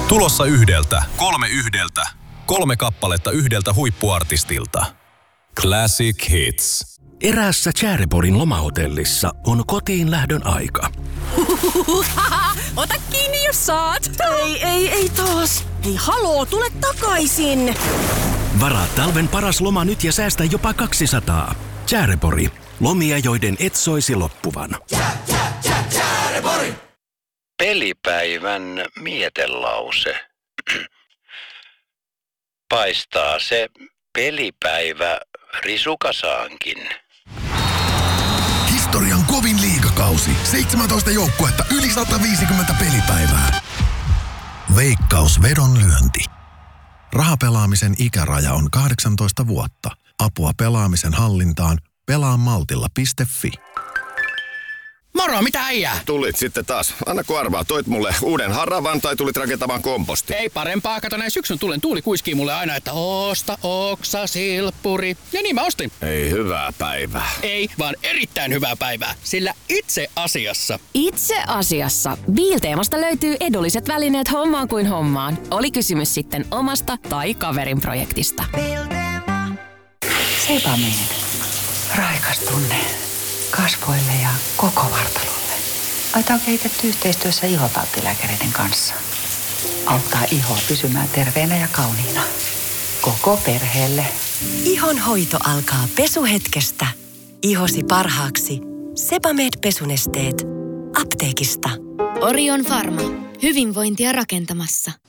Tulossa yhdeltä, 3 yhdeltä, 3 kappaletta yhdeltä huippuartistilta. Classic Hits. Eräässä Tjäreporin lomahotellissa on kotiin lähdön aika. Ota kiinni, jos saat. Ei taas. Hei, haloo, tule takaisin. Varaa talven paras loma nyt ja säästä jopa 200. Tjärepori. Lomia, joiden et soisi loppuvan. Tjärepori! Pelipäivän mietelause. Paistaa se pelipäivä risukasaankin. Historian kovin liigakausi. 17 joukkuetta, yli 150 pelipäivää. Veikkaus vedonlyönti. Rahapelaamisen ikäraja on 18 vuotta. Apua pelaamisen hallintaan pelaamaltilla.fi. Moro, mitä äijää? Tulit sitten taas. Anna kun arvaa, toit mulle uuden haravan tai tulit rakentamaan komposti? Ei parempaa, kato näin syksyn tulen tuuli kuiskii mulle aina, että osta oksa silppuri. Ja niin mä ostin. Ei hyvää päivää. Ei, vaan erittäin hyvää päivää, sillä itse asiassa Biilteemasta löytyy edulliset välineet hommaan kuin hommaan. Oli kysymys sitten omasta tai kaverin projektista. Sebamed. Raikas tunne kasvoille ja koko vartalolle. Aita on kehitetty yhteistyössä ihotauttilääkäreiden kanssa. Auttaa ihoa pysymään terveenä ja kauniina. Koko perheelle. Ihon hoito alkaa pesuhetkestä. Ihosi parhaaksi. Sebamed pesunesteet. Apteekista. Orion Pharma. Hyvinvointia rakentamassa.